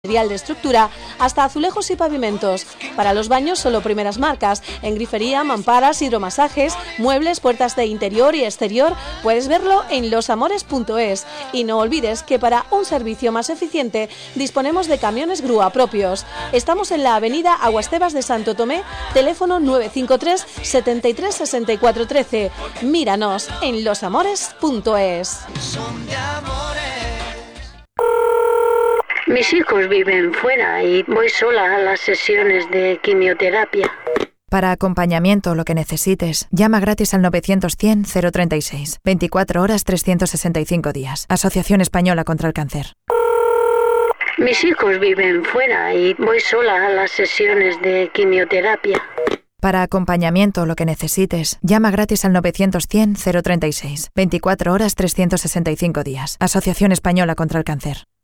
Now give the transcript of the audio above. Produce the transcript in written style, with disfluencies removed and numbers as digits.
Material de estructura hasta azulejos y pavimentos. Para los baños solo primeras marcas. En grifería, mamparas, hidromasajes, muebles, puertas de interior y exterior. Puedes verlo en losamores.es. Y no olvides que para un servicio más eficiente disponemos de camiones grúa propios. Estamos en la avenida Aguastebas de Santo Tomé, teléfono 953 73 64 13. Míranos en losamores.es. Mis hijos viven fuera y voy sola a las sesiones de quimioterapia. Para acompañamiento o lo que necesites, llama gratis al 900-100-036. 24 horas, 365 días. Asociación Española contra el Cáncer. Mis hijos viven fuera y voy sola a las sesiones de quimioterapia. Para acompañamiento o lo que necesites, llama gratis al 900-100-036. 24 horas, 365 días. Asociación Española contra el Cáncer.